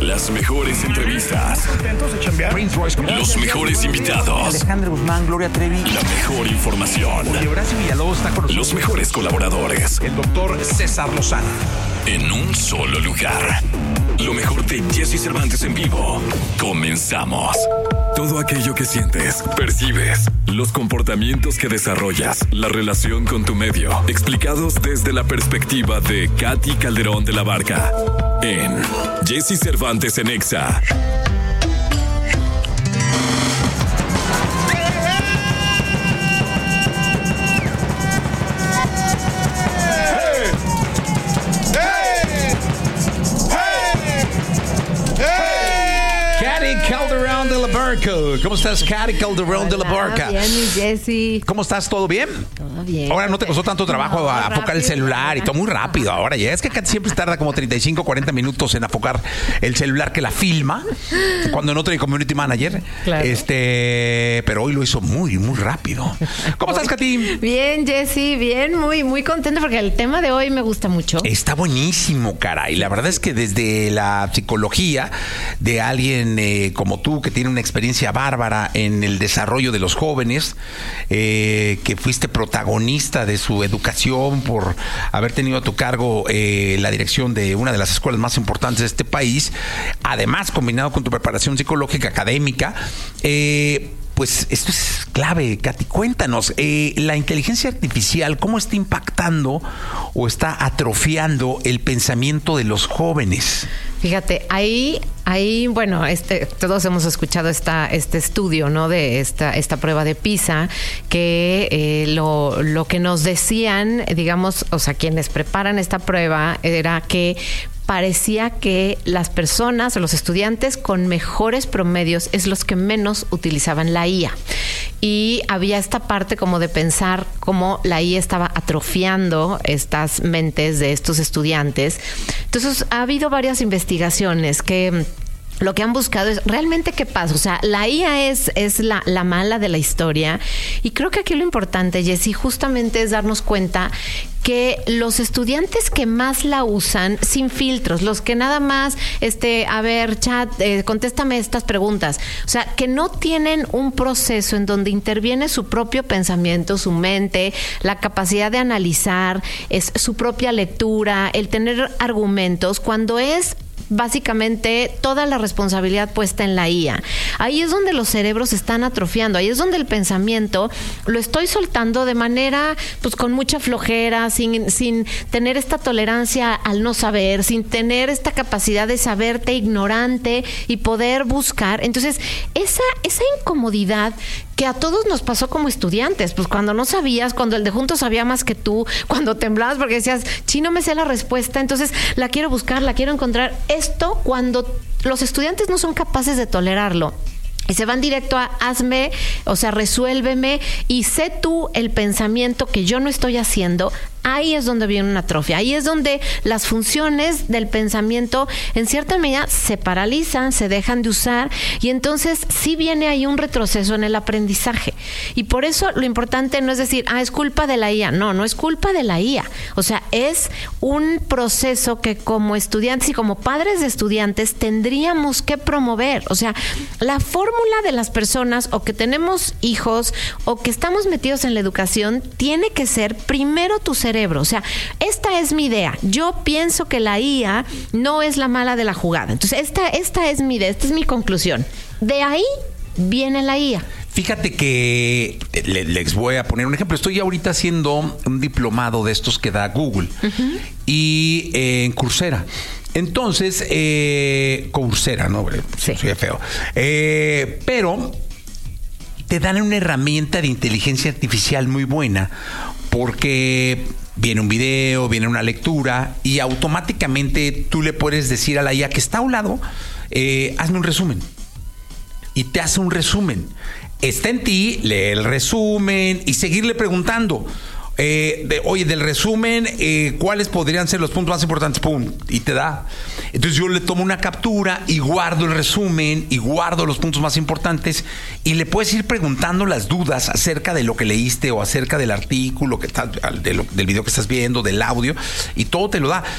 Las mejores entrevistas. Los mejores invitados. Alejandro Guzmán, Gloria Trevi. La mejor información. Horacio Villalobos está con nosotros. Los mejores colaboradores. El doctor César Lozano. En un solo lugar. Lo mejor de Jesse Cervantes en vivo. Comenzamos. Todo aquello que sientes, percibes, los comportamientos que desarrollas, la relación con tu medio, explicados desde la perspectiva de Katy Calderón de la Barca. En Jesse Cervantes en Exa. Calderón de la Barca. ¿Cómo estás, Katy Calderón de la Barca? Bien, mi Jessy. ¿Cómo estás? ¿Todo bien? Todo bien. Ahora no te costó tanto trabajo afocar el celular y todo muy rápido. Ahora ya es que Katy siempre tarda como 35, 40 minutos en afocar el celular que la filma cuando no trae community manager. Claro. Pero hoy lo hizo muy, muy rápido. ¿Cómo estás, Katy? Bien, Jessy, bien, muy, muy contenta porque el tema de hoy me gusta mucho. Está buenísimo, caray. La verdad es que desde la psicología de alguien como tú, que tiene una experiencia bárbara en el desarrollo de los jóvenes, que fuiste protagonista de su educación por haber tenido a tu cargo la dirección de una de las escuelas más importantes de este país, además combinado con tu preparación psicológica académica, pues esto es clave, Katy. Cuéntanos, la inteligencia artificial, ¿cómo está impactando o está atrofiando el pensamiento de los jóvenes? Fíjate, ahí, bueno, todos hemos escuchado este estudio, ¿no? De esta prueba de PISA, que lo que nos decían, digamos, o sea, quienes preparan esta prueba, era que parecía que las personas, los estudiantes con mejores promedios es los que menos utilizaban la IA. Y había esta parte como de pensar cómo la IA estaba atrofiando estas mentes de estos estudiantes. Entonces, ha habido varias investigaciones que lo que han buscado es realmente qué pasa. O sea, la IA es la mala de la historia. Y creo que aquí lo importante, Jessy, justamente es darnos cuenta que los estudiantes que más la usan sin filtros, los que nada más, a ver, chat, contéstame estas preguntas. O sea, que no tienen un proceso en donde interviene su propio pensamiento, su mente, la capacidad de analizar, es su propia lectura, el tener argumentos, cuando es básicamente toda la responsabilidad puesta en la IA. Ahí es donde los cerebros están atrofiando, ahí es donde el pensamiento lo estoy soltando de manera, pues con mucha flojera, sin tener esta tolerancia al no saber, sin tener esta capacidad de saberte ignorante y poder buscar. Entonces, esa incomodidad que a todos nos pasó como estudiantes, pues cuando no sabías, cuando el de junto sabía más que tú, cuando temblabas porque decías, no me sé la respuesta, entonces la quiero buscar, la quiero encontrar. Esto, cuando los estudiantes no son capaces de tolerarlo y se van directo a hazme, o sea, resuélveme y sé tú el pensamiento que yo no estoy haciendo, ahí es donde viene una atrofia, ahí es donde las funciones del pensamiento en cierta medida se paralizan, se dejan de usar y entonces sí viene ahí un retroceso en el aprendizaje. Y por eso lo importante no es decir, es culpa de la IA, no es culpa de la IA, o sea, es un proceso que como estudiantes y como padres de estudiantes tendríamos que promover. O sea, la fórmula de las personas o que tenemos hijos o que estamos metidos en la educación tiene que ser primero tu cerebro. O sea, esta es mi idea. Yo pienso que la IA no es la mala de la jugada. Entonces, esta es mi idea, esta es mi conclusión. De ahí viene la IA. Fíjate que les voy a poner un ejemplo. Estoy ahorita haciendo un diplomado de estos que da Google y en Coursera. Entonces, Coursera, ¿no? Sí. Soy feo. Pero te dan una herramienta de inteligencia artificial muy buena porque viene un video, viene una lectura y automáticamente tú le puedes decir a la IA que está a un lado, hazme un resumen. Y te hace un resumen. Está en ti leer el resumen y seguirle preguntando. Oye, del resumen, ¿cuáles podrían ser los puntos más importantes? ¡Pum! Y te da. Entonces yo le tomo una captura y guardo el resumen y guardo los puntos más importantes y le puedes ir preguntando las dudas acerca de lo que leíste o acerca del artículo que está, del video que estás viendo, del audio, y todo te lo da.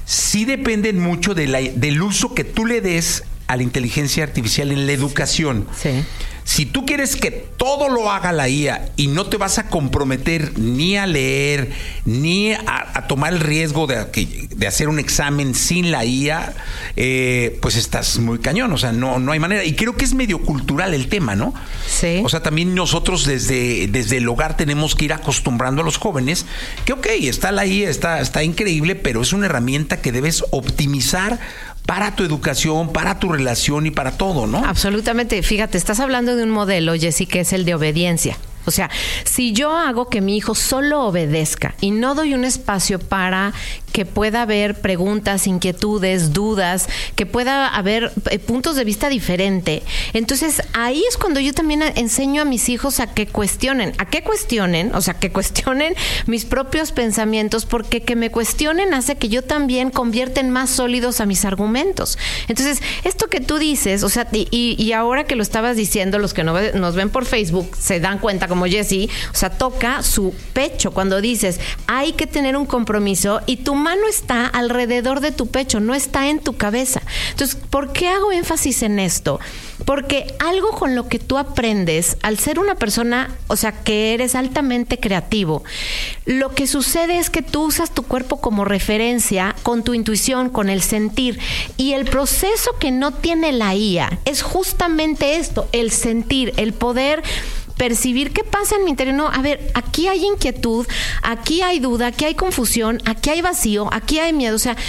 sí dependen mucho del uso que tú le des a la inteligencia artificial en la educación. Sí. Si tú quieres que todo lo haga la IA y no te vas a comprometer ni a leer, ni a tomar el riesgo de hacer un examen sin la IA, pues estás muy cañón. O sea, no hay manera. Y creo que es medio cultural el tema, ¿no? Sí. O sea, también nosotros desde el hogar tenemos que ir acostumbrando a los jóvenes que, ok, está la IA, está increíble, pero es una herramienta que debes optimizar para tu educación, para tu relación y para todo, ¿no? Absolutamente. Fíjate, estás hablando de un modelo, Jessy, que es el de obediencia. O sea, si yo hago que mi hijo solo obedezca y no doy un espacio para que pueda haber preguntas, inquietudes, dudas, que pueda haber puntos de vista diferente, entonces ahí es cuando yo también enseño a mis hijos a que cuestionen, o sea, que cuestionen mis propios pensamientos, porque que me cuestionen hace que yo también convierta en más sólidos a mis argumentos. Entonces, esto que tú dices, o sea, y ahora que lo estabas diciendo, los que nos ven por Facebook se dan cuenta, como Jessy, o sea, toca su pecho cuando dices, hay que tener un compromiso y tu mano está alrededor de tu pecho, no está en tu cabeza. Entonces, ¿por qué hago énfasis en esto? Porque algo con lo que tú aprendes, al ser una persona, o sea, que eres altamente creativo, lo que sucede es que tú usas tu cuerpo como referencia con tu intuición, con el sentir. Y el proceso que no tiene la IA es justamente esto, el sentir, el poder percibir qué pasa en mi interior. No, a ver, aquí hay inquietud, aquí hay duda, aquí hay confusión, aquí hay vacío, aquí hay miedo. O sea,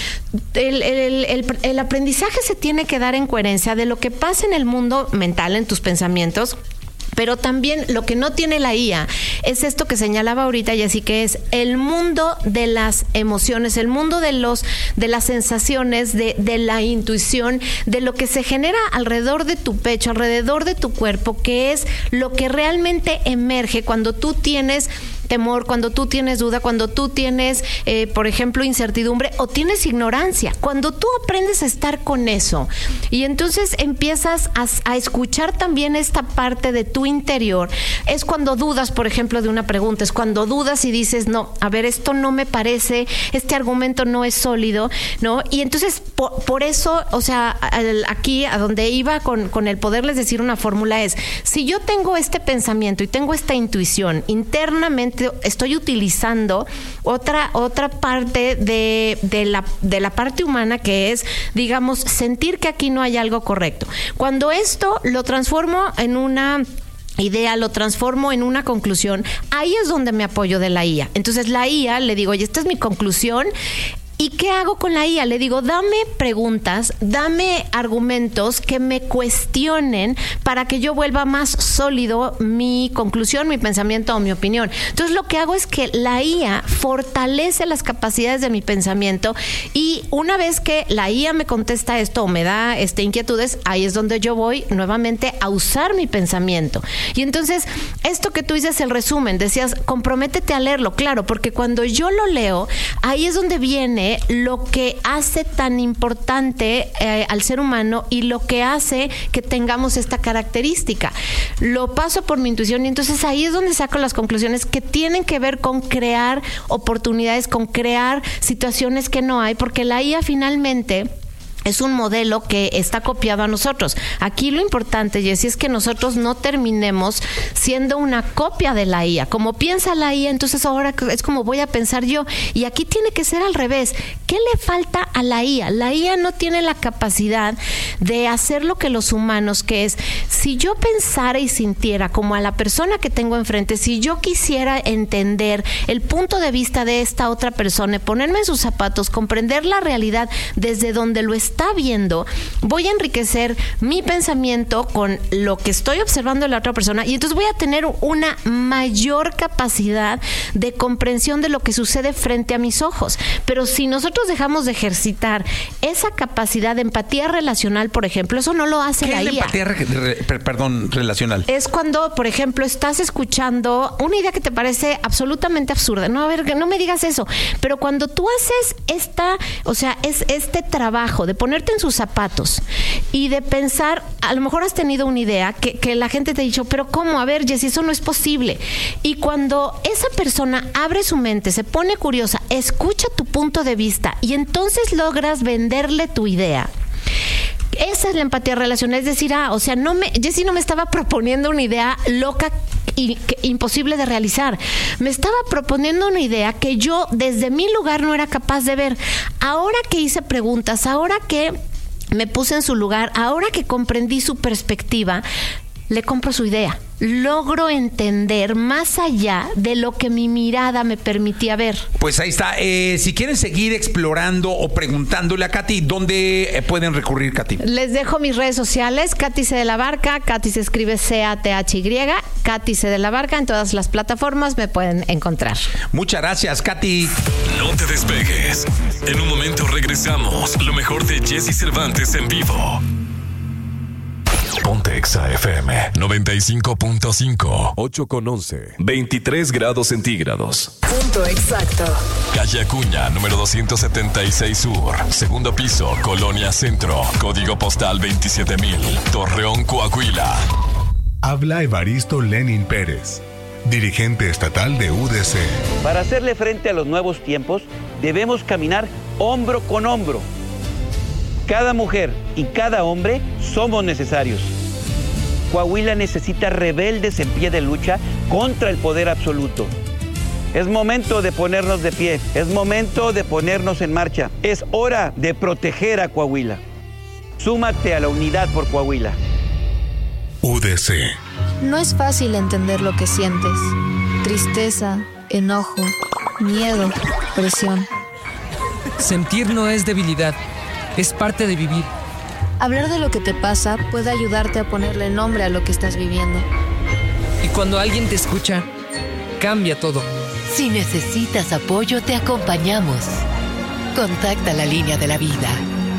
el aprendizaje se tiene que dar en coherencia de lo que pasa en el mundo mental, en tus pensamientos. Pero también lo que no tiene la IA es esto que señalaba ahorita, Jessy, que es el mundo de las emociones, el mundo de las sensaciones, de la intuición, de lo que se genera alrededor de tu pecho, alrededor de tu cuerpo, que es lo que realmente emerge cuando tú tienes temor, cuando tú tienes duda, cuando tú tienes, por ejemplo, incertidumbre o tienes ignorancia. Cuando tú aprendes a estar con eso y entonces empiezas a escuchar también esta parte de tu interior, es cuando dudas, por ejemplo, de una pregunta, es cuando dudas y dices, no, a ver, esto no me parece, este argumento no es sólido, ¿no? Y entonces, por eso, o sea, aquí a donde iba con el poderles decir una fórmula es, si yo tengo este pensamiento y tengo esta intuición internamente, estoy utilizando otra parte de la parte humana, que es, digamos, sentir que aquí no hay algo correcto. Cuando esto lo transformo en una idea, lo transformo en una conclusión, ahí es donde me apoyo de la IA. Entonces la IA le digo, oye, esta es mi conclusión. ¿Y qué hago con la IA? Le digo, dame preguntas, dame argumentos que me cuestionen para que yo vuelva más sólido mi conclusión, mi pensamiento o mi opinión. Entonces, lo que hago es que la IA fortalece las capacidades de mi pensamiento y una vez que la IA me contesta esto o me da inquietudes, ahí es donde yo voy nuevamente a usar mi pensamiento. Y entonces, esto que tú dices, el resumen, decías, comprométete a leerlo, claro, porque cuando yo lo leo, ahí es donde viene lo que hace tan importante al ser humano y lo que hace que tengamos esta característica. Lo paso por mi intuición y entonces ahí es donde saco las conclusiones que tienen que ver con crear oportunidades, con crear situaciones que no hay, porque la IA finalmente es un modelo que está copiado a nosotros. Aquí lo importante, Jessy, es que nosotros no terminemos siendo una copia de la IA. Como piensa la IA, entonces ahora es como voy a pensar yo. Y aquí tiene que ser al revés. ¿Qué le falta a la IA? La IA no tiene la capacidad de hacer lo que los humanos, que es, si yo pensara y sintiera como a la persona que tengo enfrente, si yo quisiera entender el punto de vista de esta otra persona, ponerme en sus zapatos, comprender la realidad desde donde lo está viendo, voy a enriquecer mi pensamiento con lo que estoy observando de la otra persona y entonces voy a tener una mayor capacidad de comprensión de lo que sucede frente a mis ojos. Pero si nosotros dejamos de ejercitar esa capacidad de empatía relacional, por ejemplo, eso no lo hace la IA. ¿Qué es la empatía relacional? Es cuando, por ejemplo, estás escuchando una idea que te parece absolutamente absurda. No, a ver, no me digas eso. Pero cuando tú haces es este trabajo de ponerte en sus zapatos y de pensar, a lo mejor has tenido una idea que la gente te ha dicho, pero ¿cómo? A ver, Jessy, eso no es posible. Y cuando esa persona abre su mente, se pone curiosa, escucha tu punto de vista y entonces logras venderle tu idea. Esa es la empatía relacional, es decir, Jessy no me estaba proponiendo una idea loca imposible de realizar. Me estaba proponiendo una idea que yo desde mi lugar no era capaz de ver. Ahora que hice preguntas, ahora que me puse en su lugar, ahora que comprendí su perspectiva, le compro su idea. Logro entender más allá de lo que mi mirada me permitía ver. Pues ahí está. Si quieren seguir explorando o preguntándole a Katy, ¿dónde pueden recurrir, Katy? Les dejo mis redes sociales, Katy C. de la Barca, Katy se escribe C-A-T-H-Y, Katy C. de la Barca, en todas las plataformas me pueden encontrar. Muchas gracias, Katy. No te despegues. En un momento regresamos. Lo mejor de Jessy Cervantes en vivo. Ponte Exa FM 95.5, 8:11, 23 grados centígrados. Punto exacto. Calle Acuña, número 276 Sur, segundo piso, Colonia Centro, código postal 27,000, Torreón, Coahuila. Habla Evaristo Lenin Pérez, dirigente estatal de UDC. Para hacerle frente a los nuevos tiempos, debemos caminar hombro con hombro. Cada mujer y cada hombre somos necesarios. Coahuila necesita rebeldes en pie de lucha contra el poder absoluto. Es momento de ponernos de pie, es momento de ponernos en marcha. Es hora de proteger a Coahuila. Súmate a la unidad por Coahuila. UDC. No es fácil entender lo que sientes. Tristeza, enojo, miedo, presión. Sentir no es debilidad. Es parte de vivir. Hablar de lo que te pasa puede ayudarte a ponerle nombre a lo que estás viviendo. Y cuando alguien te escucha, cambia todo. Si necesitas apoyo, te acompañamos. Contacta la línea de la vida.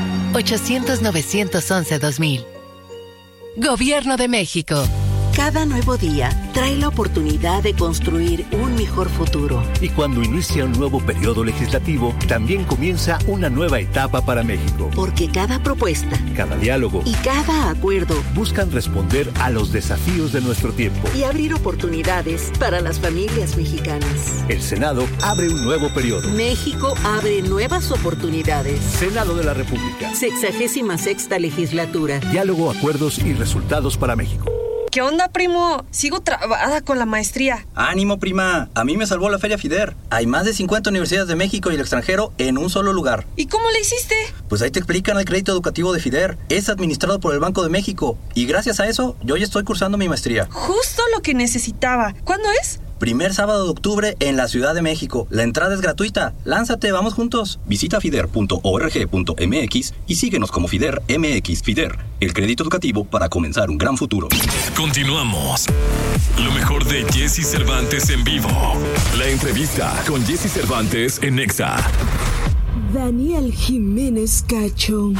800-911-2000. Gobierno de México. Cada nuevo día trae la oportunidad de construir un mejor futuro. Y cuando inicia un nuevo periodo legislativo, también comienza una nueva etapa para México. Porque cada propuesta, cada diálogo y cada acuerdo buscan responder a los desafíos de nuestro tiempo y abrir oportunidades para las familias mexicanas. El Senado abre un nuevo periodo. México abre nuevas oportunidades. Senado de la República. 66ª legislatura. Diálogo, acuerdos y resultados para México. ¿Qué onda, primo? Sigo trabada con la maestría. ¡Ánimo, prima! A mí me salvó la Feria FIDER. Hay más de 50 universidades de México y el extranjero en un solo lugar. ¿Y cómo le hiciste? Pues ahí te explican el crédito educativo de FIDER. Es administrado por el Banco de México. Y gracias a eso, yo ya estoy cursando mi maestría. Justo lo que necesitaba. ¿Cuándo es? Primer sábado de octubre en la Ciudad de México. La entrada es gratuita. Lánzate, vamos juntos. Visita fider.org.mx y síguenos como FIDER MX. FIDER, el crédito educativo para comenzar un gran futuro. Continuamos. Lo mejor de Jessy Cervantes en vivo. La entrevista con Jessy Cervantes en Exa. Daniel Jiménez Cacho.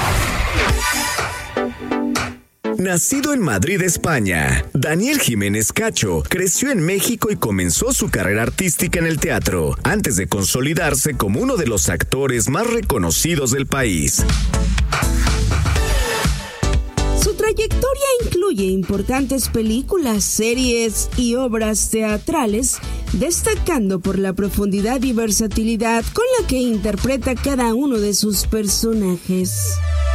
Nacido en Madrid, España, Daniel Jiménez Cacho creció en México y comenzó su carrera artística en el teatro, antes de consolidarse como uno de los actores más reconocidos del país. Su trayectoria incluye importantes películas, series y obras teatrales, destacando por la profundidad y versatilidad con la que interpreta cada uno de sus personajes.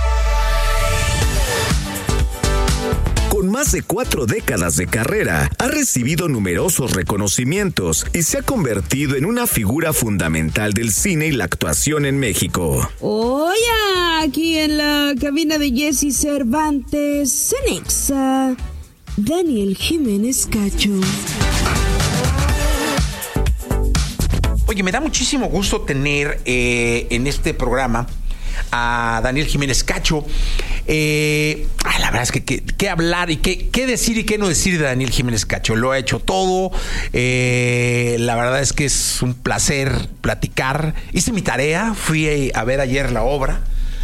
Con más de 4 décadas de carrera, ha recibido numerosos reconocimientos y se ha convertido en una figura fundamental del cine y la actuación en México. Hoy aquí en la cabina de Jessy Cervantes, en Exa, Daniel Jiménez Cacho. Oye, me da muchísimo gusto tener en este programa a Daniel Jiménez Cacho. La verdad es que qué hablar y qué decir y qué no decir de Daniel Jiménez Cacho. Lo ha hecho todo. La verdad es que es un placer platicar. Hice mi tarea, fui a ver ayer la obra.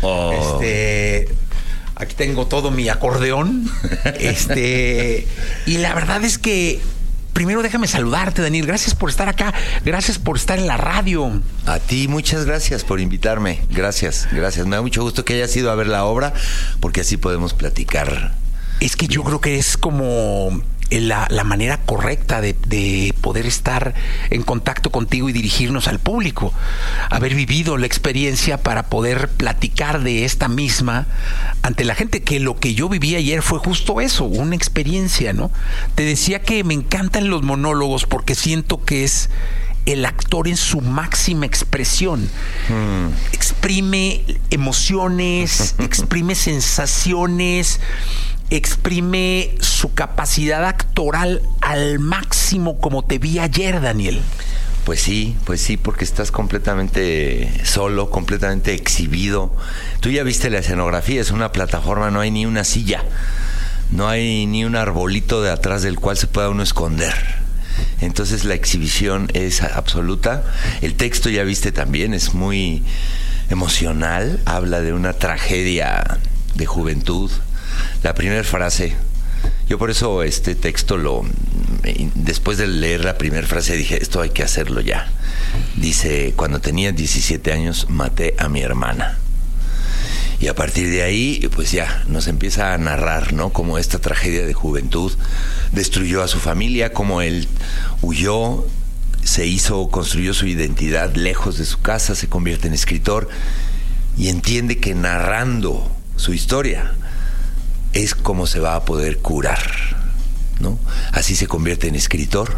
Aquí tengo todo mi acordeón. Y la verdad es que primero déjame saludarte, Daniel. Gracias por estar acá. Gracias por estar en la radio. A ti, muchas gracias por invitarme. Gracias. Me da mucho gusto que hayas ido a ver la obra, porque así podemos platicar. Es que yo creo que es como la manera correcta de poder estar en contacto contigo y dirigirnos al público. Haber vivido la experiencia para poder platicar de esta misma ante la gente, que lo que yo viví ayer fue justo eso, una experiencia, ¿no? Te decía que me encantan los monólogos porque siento que es el actor en su máxima expresión. Exprime emociones, exprime sensaciones, exprime su capacidad actoral al máximo, como te vi ayer, Daniel. Pues sí, porque estás completamente solo, completamente exhibido. Tú ya viste la escenografía, es una plataforma, no hay ni una silla, no hay ni un arbolito de atrás del cual se pueda uno esconder. Entonces la exhibición es absoluta. El texto, ya viste también, es muy emocional, habla de una tragedia de juventud. La primera frase, yo por eso este texto después de leer la primera frase dije, esto hay que hacerlo ya. Dice, cuando tenía 17 años maté a mi hermana. Y a partir de ahí, pues ya nos empieza a narrar, ¿no? Cómo esta tragedia de juventud destruyó a su familia, cómo él huyó, construyó su identidad lejos de su casa, se convierte en escritor y entiende que narrando su historia es como se va a poder curar, ¿no? Así se convierte en escritor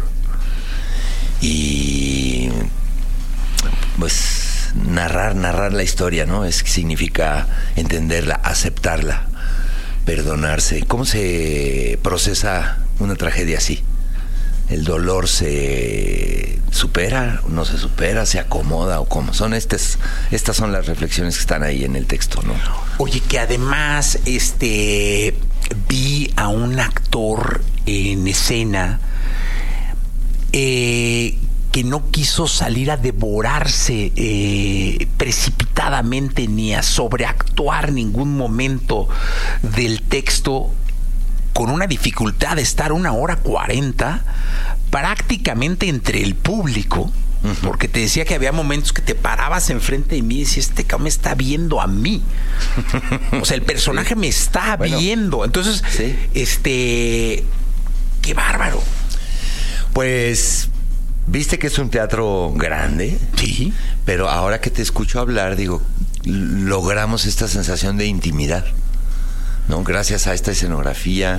y pues narrar la historia, ¿no? Significa entenderla, aceptarla, perdonarse. ¿Cómo se procesa una tragedia así? ¿El dolor se supera, no se supera, se acomoda o cómo? Estas son las reflexiones que están ahí en el texto, ¿no? Oye, que además vi a un actor en escena que no quiso salir a devorarse precipitadamente ni a sobreactuar ningún momento del texto, con una dificultad de estar 1:40 prácticamente entre el público, porque te decía que había momentos que te parabas enfrente de mí y decías, este cabrón me está viendo a mí. O sea, el personaje me está viendo. Entonces, qué bárbaro. Pues, viste que es un teatro grande. Sí. Pero ahora que te escucho hablar, digo, logramos esta sensación de intimidad, ¿no? Gracias a esta escenografía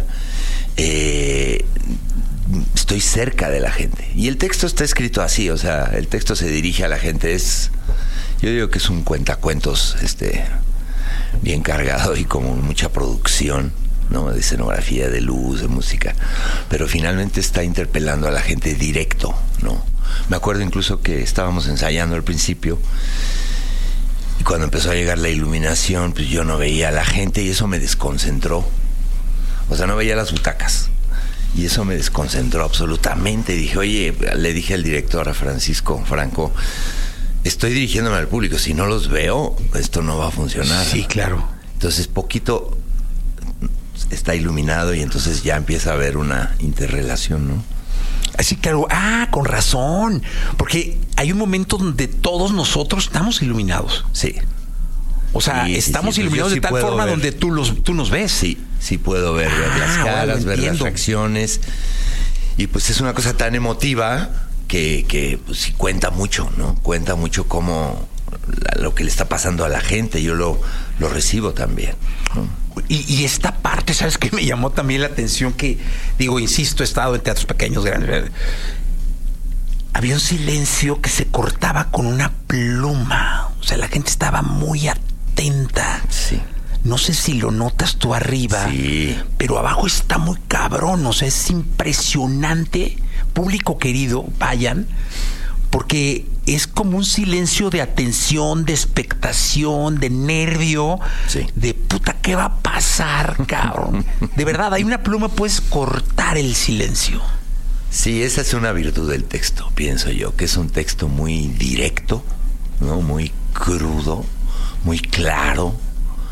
estoy cerca de la gente. Y el texto está escrito así, o sea, el texto se dirige a la gente. Yo digo que es un cuentacuentos bien cargado y como mucha producción, ¿no? De escenografía, de luz, de música. Pero finalmente está interpelando a la gente directo, ¿no? Me acuerdo incluso que estábamos ensayando al principio. Y cuando empezó a llegar la iluminación, pues yo no veía a la gente y eso me desconcentró. O sea, no veía las butacas. Y eso me desconcentró absolutamente. Y dije, oye, le dije al director, a Francisco Franco, estoy dirigiéndome al público. Si no los veo, esto no va a funcionar. Sí, claro. Entonces, poquito está iluminado y entonces ya empieza a haber una interrelación, ¿no? Así, claro. Con razón. Porque hay un momento donde todos nosotros estamos iluminados. Sí. O sea, estamos iluminados de tal forma donde tú nos ves. Sí puedo ver las caras, ver las reacciones. Y pues es una cosa tan emotiva que pues, sí cuenta mucho, ¿no? Cuenta mucho cómo lo que le está pasando a la gente. Yo lo recibo también, ¿no? Y esta parte, ¿sabes qué me llamó también la atención? Que, digo, insisto, he estado en teatros pequeños, grandes. Había un silencio que se cortaba con una pluma. O sea, la gente estaba muy atenta. Sí. No sé si lo notas tú arriba, sí, pero abajo está muy cabrón. O sea, es impresionante. Público querido, vayan, porque es como un silencio de atención, de expectación, de nervio, sí, de puta, ¿qué va a pasar, cabrón? De verdad, hay una pluma, puedes cortar el silencio. Sí, esa es una virtud del texto, pienso yo, que es un texto muy directo, ¿no? Muy crudo, muy claro,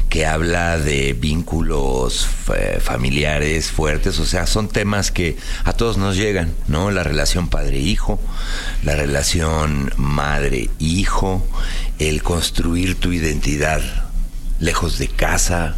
que habla de vínculos familiares fuertes, o sea, son temas que a todos nos llegan, ¿no? La relación padre-hijo, la relación madre-hijo, el construir tu identidad lejos de casa,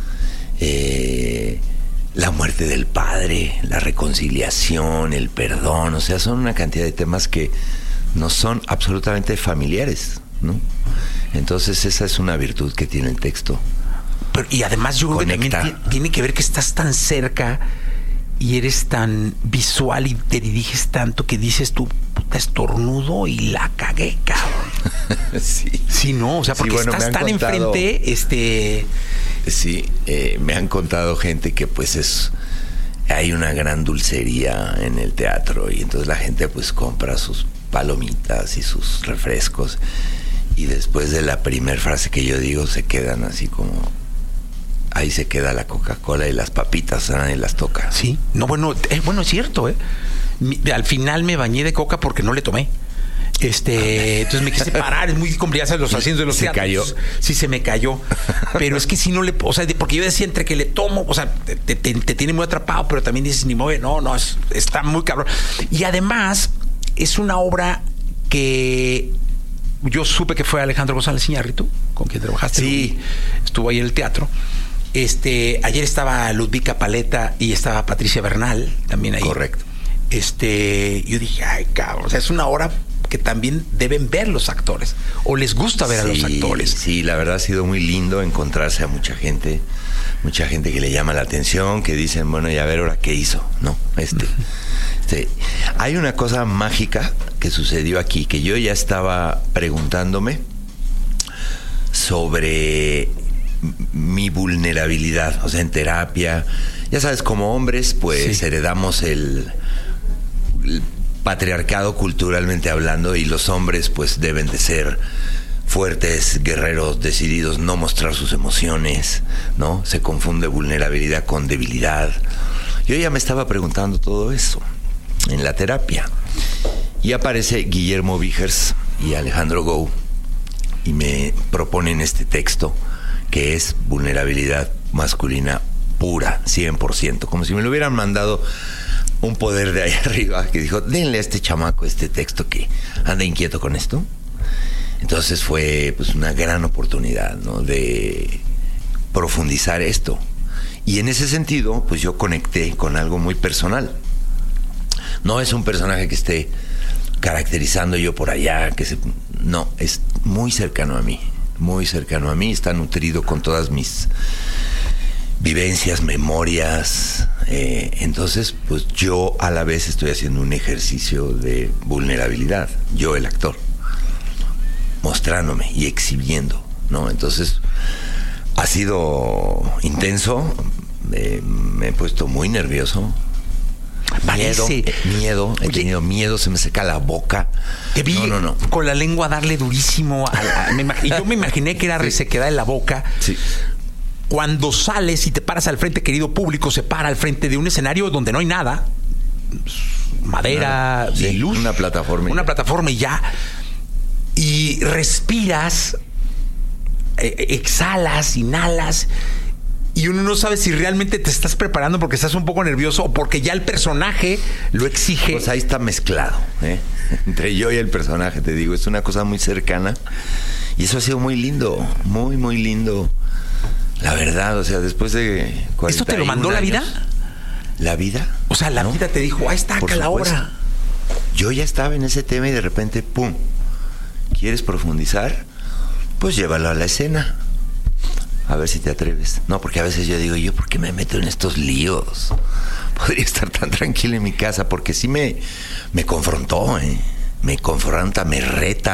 la muerte del padre, la reconciliación, el perdón, o sea, son una cantidad de temas que no son absolutamente familiares, ¿no? Entonces esa es una virtud que tiene el texto. Pero, y además yo creo que también tiene que ver que estás tan cerca y eres tan visual y te diriges tanto que dices tú, puta, estornudo y la cagué, cabrón. Sí, no, o sea, porque estás tan enfrente, Sí, me han contado gente que pues hay una gran dulcería en el teatro y entonces la gente pues compra sus palomitas y sus refrescos y después de la primer frase que yo digo se quedan así como... Ahí se queda la Coca-Cola y las papitas, nadie las toca. Sí, no, bueno, es cierto, al final me bañé de coca porque no le tomé. Entonces me quise parar, es muy complicado los asientos de los teatros. Se cayó. Sí, se me cayó. Pero es que si no le... O sea, porque yo decía entre que le tomo, o sea, te tiene muy atrapado, pero también dices, ni mueve, no, está muy cabrón. Y además, es una obra que... Yo supe que fue Alejandro González Iñárritu, con quien trabajaste. Sí. Estuvo ahí en el teatro. Ayer estaba Ludvika Paleta y estaba Patricia Bernal también ahí. Correcto. Yo dije, ay, cabrón, o sea, es una obra que también deben ver los actores o les gusta ver a los actores. Sí, la verdad ha sido muy lindo encontrarse a mucha gente que le llama la atención, que dicen, bueno, y a ver ahora qué hizo, ¿no? Hay una cosa mágica que sucedió aquí, que yo ya estaba preguntándome sobre mi vulnerabilidad, o sea, en terapia. Ya sabes, como hombres, pues heredamos el patriarcado culturalmente hablando y los hombres pues deben de ser fuertes, guerreros, decididos, no mostrar sus emociones, ¿no? Se confunde vulnerabilidad con debilidad. Yo ya me estaba preguntando todo eso en la terapia y aparece Guillermo Vigers y Alejandro Gou y me proponen este texto que es vulnerabilidad masculina pura, 100%, como si me lo hubieran mandado un poder de ahí arriba que dijo, denle a este chamaco este texto que anda inquieto con esto. Entonces fue pues una gran oportunidad, ¿no?, de profundizar esto. Y en ese sentido, pues yo conecté con algo muy personal. No es un personaje que esté caracterizando yo por allá, no, es muy cercano a mí, está nutrido con todas mis vivencias, memorias. Entonces, pues yo a la vez estoy haciendo un ejercicio de vulnerabilidad, yo el actor, mostrándome y exhibiendo, ¿no? Entonces, ha sido intenso, me he puesto muy nervioso. Miedo, he tenido miedo, se me seca la boca. Te vi con la lengua darle durísimo. Y yo me imaginé que era resequedad en la boca. Sí. Cuando sales y te paras al frente, querido público, se para al frente de un escenario donde no hay nada. Madera, de luz. Una plataforma y ya. Y respiras, exhalas, inhalas. Y uno no sabe si realmente te estás preparando porque estás un poco nervioso o porque ya el personaje lo exige. Pues ahí está mezclado, entre yo y el personaje, te digo, es una cosa muy cercana. Y eso ha sido muy lindo, muy, muy lindo. La verdad, o sea, después de 41 ¿Esto te lo mandó la vida? ¿La vida? O sea, la vida te dijo, ahí está, acá la hora. Yo ya estaba en ese tema y de repente, ¡pum! ¿Quieres profundizar? Pues llévalo a la escena. A ver si te atreves. No, porque a veces yo digo, ¿yo por qué me meto en estos líos? Podría estar tan tranquilo en mi casa, porque sí me confrontó, me confronta, me reta,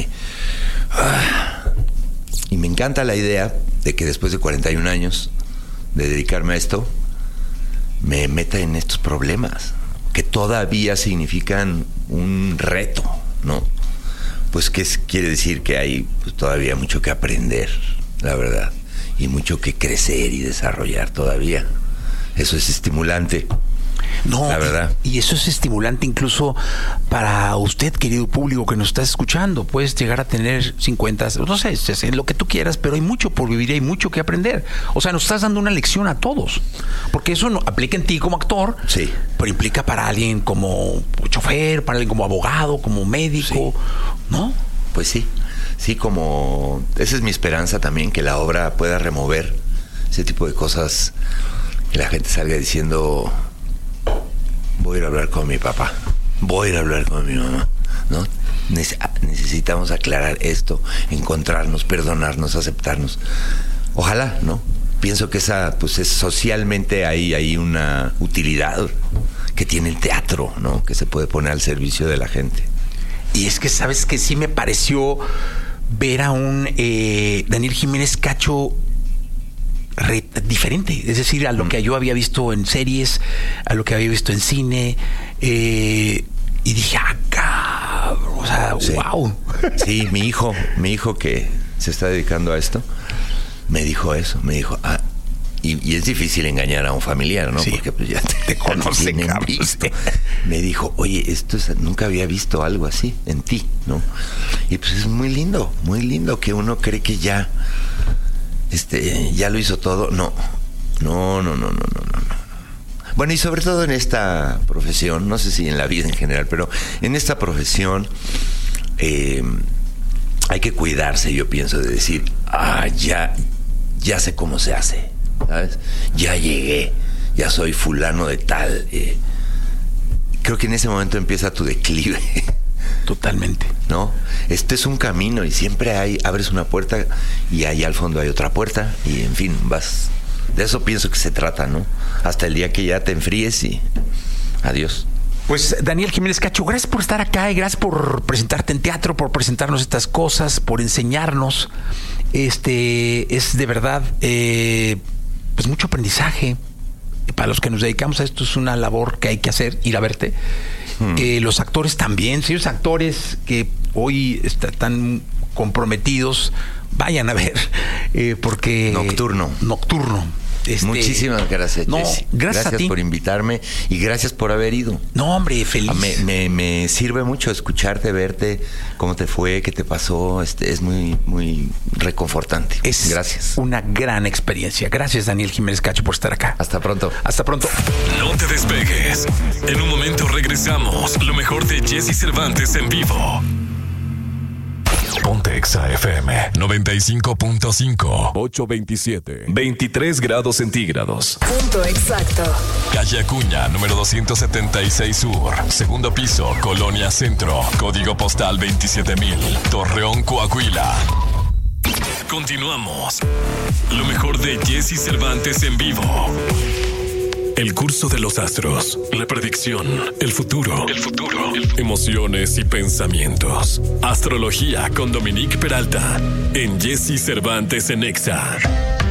y me encanta la idea de que después de 41 años de dedicarme a esto, me meta en estos problemas, que todavía significan un reto, ¿no? Pues ¿qué quiere decir? Que hay pues, todavía mucho que aprender, la verdad. Y mucho que crecer y desarrollar todavía. Eso es estimulante. No, la verdad. Y eso es estimulante incluso para usted, querido público que nos está escuchando. Puedes llegar a tener 50, no sé, lo que tú quieras, pero hay mucho por vivir y hay mucho que aprender. O sea, nos estás dando una lección a todos. Porque eso no aplica en ti como actor, sí, pero implica para alguien como chofer, para alguien como abogado, como médico, sí, ¿no? Pues sí, sí, como... Esa es mi esperanza también, que la obra pueda remover ese tipo de cosas, que la gente salga diciendo, voy a ir a hablar con mi papá, voy a ir a hablar con mi mamá, ¿no? Necesitamos aclarar esto, encontrarnos, perdonarnos, aceptarnos. Ojalá, ¿no? Pienso que esa, pues es socialmente hay una utilidad que tiene el teatro, ¿no? Que se puede poner al servicio de la gente. Y es que, ¿sabes que sí me pareció ver a un Daniel Jiménez Cacho diferente? Es decir, a lo que yo había visto en series, a lo que había visto en cine, y dije, cabrón, o sea, sí, wow. Sí, mi hijo que se está dedicando a esto, me dijo eso, me dijo, y es difícil engañar a un familiar, ¿no? Sí, porque pues ya te conocen, visto. Me dijo, oye, nunca había visto algo así en ti, ¿no? Y pues es muy lindo que uno cree que ya lo hizo todo. No. Bueno, y sobre todo en esta profesión, no sé si en la vida en general, pero en esta profesión hay que cuidarse, yo pienso, de decir, ya sé cómo se hace, ¿sabes? Ya llegué, ya soy fulano de tal. Creo que en ese momento empieza tu declive. Totalmente. ¿No? Este es un camino y siempre abres una puerta y ahí al fondo hay otra puerta y en fin, vas. De eso pienso que se trata, ¿no? Hasta el día que ya te enfríes y adiós. Pues Daniel Jiménez Cacho, gracias por estar acá y gracias por presentarte en teatro, por presentarnos estas cosas, por enseñarnos. Es de verdad pues mucho aprendizaje. Para los que nos dedicamos a esto es una labor que hay que hacer, ir a verte. Los actores también, si los actores que hoy están comprometidos, vayan a ver, porque Nocturno. Muchísimas gracias, Jesse. Gracias a ti por invitarme y gracias por haber ido. No, hombre, feliz. Me sirve mucho escucharte, verte, cómo te fue, qué te pasó. Es muy, muy reconfortante. Gracias. Una gran experiencia. Gracias, Daniel Jiménez Cacho, por estar acá. Hasta pronto. Hasta pronto. No te despegues. En un momento regresamos. Lo mejor de Jesse Cervantes en vivo. Ponte Exa FM 95.5 827 23 grados centígrados. Punto exacto. Calle Acuña, número 276 Sur. Segundo piso, Colonia Centro. Código postal 27000. Torreón, Coahuila. Continuamos. Lo mejor de Jesse Cervantes en vivo. El curso de los astros, la predicción, el futuro, emociones y pensamientos. Astrología con Dominique Peralta en Jesse Cervantes en Exa.